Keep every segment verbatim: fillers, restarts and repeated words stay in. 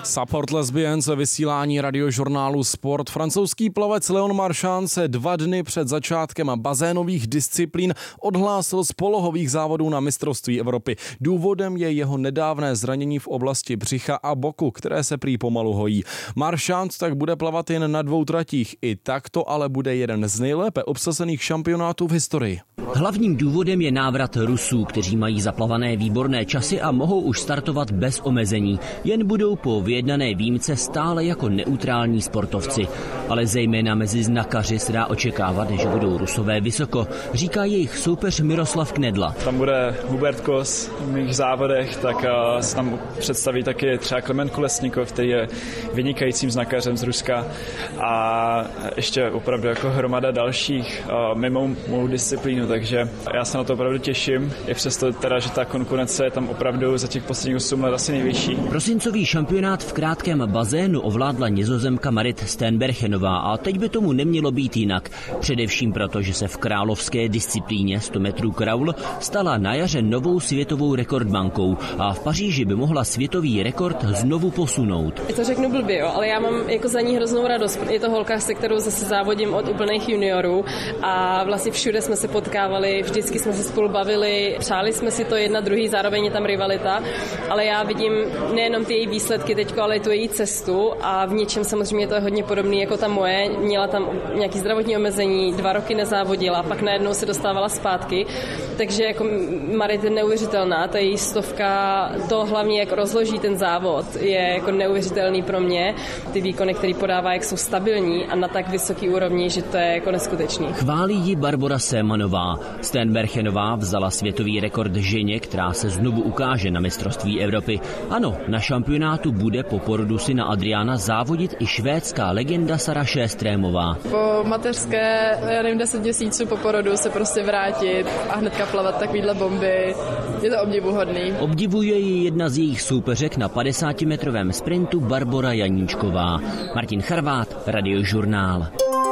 Support lesbians ve vysílání radiožurnálu Sport. Francouzský plavec Leon Marchand se dva dny před začátkem bazénových disciplín odhlásil z polohových závodů na mistrovství Evropy. Důvodem je jeho nedávné zranění v oblasti břicha a boku, které se prý pomalu hojí. Marchand tak bude plavat jen na dvou tratích. I tak to ale bude jeden z nejlépe obsazených šampionátů v historii. Hlavním důvodem je návrat Rusů, kteří mají zaplavané výborné časy a mohou už startovat bez omezení. Jen budou po vyjednané výjimce stále jako neutrální sportovci. Ale zejména mezi znakaři se dá očekávat, že budou Rusové vysoko, říká jejich soupeř Miroslav Knedla. Tam bude Hubert Kos v mých závodech, tak se tam představí taky třeba Klement Kolesnikov, který je vynikajícím znakařem z Ruska, a ještě opravdu jako hromada dalších mimo mou disciplínu, takže já se na to opravdu těším, i přesto teda, že ta konkurence je tam opravdu za těch posledních osm let asi nejvyšší. Prosincový šampionát v krátkém bazénu ovládla Nizozemka Marit Steenbergenová a teď by tomu nemělo být jinak. Především proto, že se v královské disciplíně sto metrů kraul stala na jaře novou světovou rekordmankou a v Paříži by mohla světový rekord znovu posunout. To řeknu blbě, jo, ale já mám jako za ní hroznou radost. Je to holka, se kterou zase závodím od úplných juniorů a vlastně všude jsme se potkávali, vždycky jsme se spolu bavili, přáli jsme si to jedna druhý, zároveň je tam rivalita, ale já vidím nejenom ty její výsledky teďko, ale i tu její cestu a v něčem samozřejmě to je hodně podobný jako ta moje. Měla tam nějaký zdravotní omezení, dva roky nezávodila, pak najednou se dostávala zpátky, takže jako Marit je neuvěřitelná, ta její stovka, to hlavně jak rozloží ten závod, je jako neuvěřitelný pro mě. Ty výkony, které podává, jak jsou stabilní a na tak vysoký úrovni, že to je jako neskutečný. Chválí ji Barbora Sémanová. Steenbergenová vzala světový rekord ženě, která se znovu ukáže na mistrovství Evropy. Ano, na šampionátu bude po porodu syna Adriana závodit i švédská legenda Sara Sjöströmová. Po mateřské, já nevím, deset měsíců po porodu se prostě vrátit a hnedka plavat takovýhle bomby, je to obdivuhodný. Obdivuje ji jedna z jejich soupeřek na padesátimetrovém sprintu Barbora Janíčková. Martin Charvát, Radiožurnál.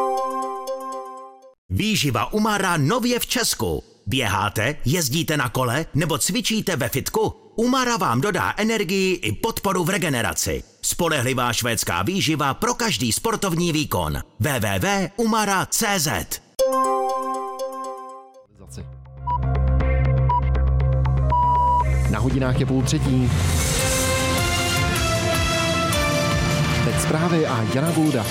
Výživa Umara nově v Česku. Běháte, jezdíte na kole nebo cvičíte ve fitku? Umara vám dodá energii i podporu v regeneraci. Spolehlivá švédská výživa pro každý sportovní výkon. w w w tečka umara tečka c z. Na hodinách je půl třetí. Teď zprávy a Jana Bůda.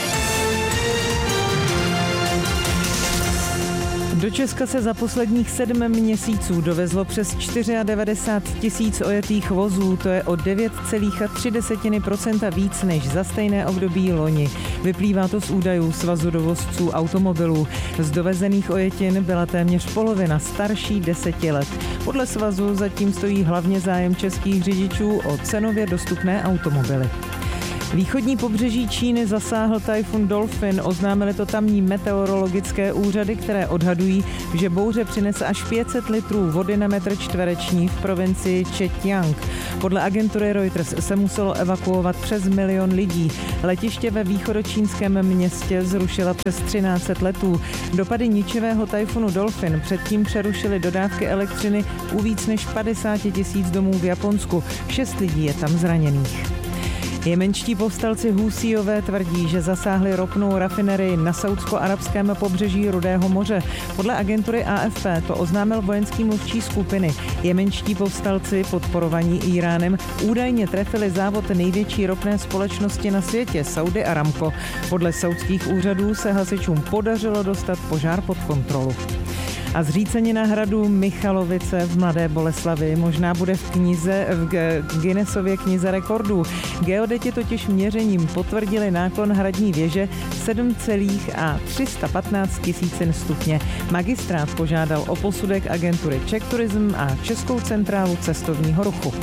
Do Česka se za posledních sedm měsíců dovezlo přes devadesát čtyři tisíc ojetých vozů, to je o devět celá tři procenta víc než za stejné období loni. Vyplývá to z údajů Svazu dovozců automobilů. Z dovezených ojetin byla téměř polovina starší deseti let. Podle svazu zatím stojí hlavně zájem českých řidičů o cenově dostupné automobily. Východní pobřeží Číny zasáhl tajfun Dolphin, oznámily to tamní meteorologické úřady, které odhadují, že bouře přinese až pět set litrů vody na metr čtvereční v provincii Zhejiang. Podle agentury Reuters se muselo evakuovat přes milion lidí. Letiště ve východočínském městě zrušila přes třináct set letů. Dopady ničivého tajfunu Dolphin předtím přerušily dodávky elektřiny u víc než padesát tisíc domů v Japonsku. Šest lidí je tam zraněných. Jemenští povstalci Húsíové tvrdí, že zasáhli ropnou rafinerii na saúdsko-arabském pobřeží Rudého moře. Podle agentury A F P to oznámil vojenský mluvčí skupiny. Jemenští povstalci, podporovaní Íránem, údajně trefili závod největší ropné společnosti na světě, Saudi Aramco. Podle saúdských úřadů se hasičům podařilo dostat požár pod kontrolu. A zřícenina hradu Michalovice v Mladé Boleslavi možná bude v knize v Guinnessově knize rekordů. Geodeti totiž měřením potvrdili náklon hradní věže sedm celá tři sta patnáct tisícin stupně. Magistrát požádal o posudek agentury Czech Tourism a Českou centrálu cestovního ruchu.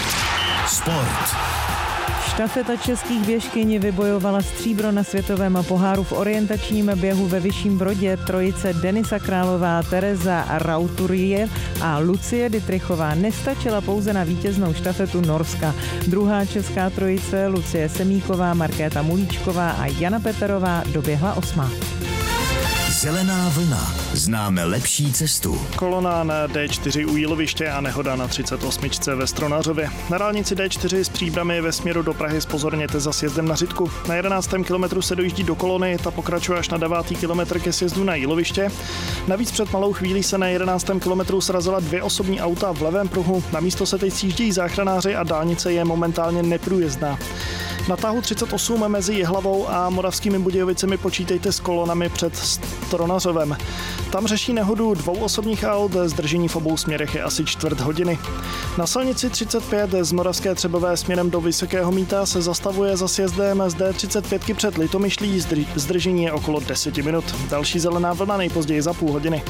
Sport. Štafeta českých běžkyň vybojovala stříbro na světovém poháru v orientačním běhu ve Vyšším Brodě. Trojice Denisa Králová, Tereza Rauturie a Lucie Dytrichová nestačila pouze na vítěznou štafetu Norska. Druhá česká trojice Lucie Semíková, Markéta Mulíčková a Jana Peterová doběhla osmá. Zelená vlna. Známe lepší cestu. Kolona na D čtyři u Jíloviště a nehoda na třicet osm ve Stronařově. Na dálnici D čtyři s Příbrami ve směru do Prahy zpozorněte za sjezdem na Řitku. Na jedenáctém kilometru se dojíždí do kolony, ta pokračuje až na devátý kilometr ke sjezdu na Jíloviště. Navíc před malou chvílí se na jedenáctém kilometru srazila dvě osobní auta v levém pruhu. Na místo se teď sjíždějí záchranáři a dálnice je momentálně neprůjezdná. Na tahu třicet osm mezi Jihlavou a Moravskými Budějovicemi počítejte s kolonami před Stronařovem. Tam řeší nehodu dvou osobních aut, zdržení v obou směrech je asi čtvrt hodiny. Na silnici třicet pět z Moravské Třebové směrem do Vysokého Mýta se zastavuje za sjezdem z D třicet pět před Litomyšlí, zdržení je okolo deset minut. Další zelená vlna nejpozději za půl hodiny.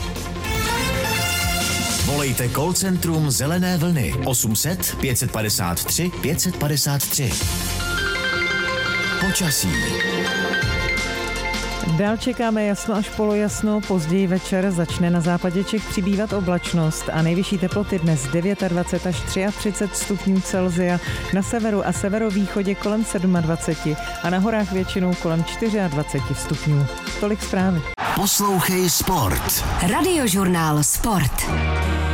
Volejte call centrum Zelené vlny osm set pět padesát tři pět padesát tři. Počasí. Dál čekáme jasno až polojasno, později večer začne na západě Čech přibývat oblačnost a nejvyšší teploty dnes dvacet devět až třicet tři stupňů Celsia, na severu a severovýchodě kolem dvacet sedm a na horách většinou kolem dvacet čtyři stupňů. Tolik zprávy. Poslouchej Sport. Radiožurnál Sport.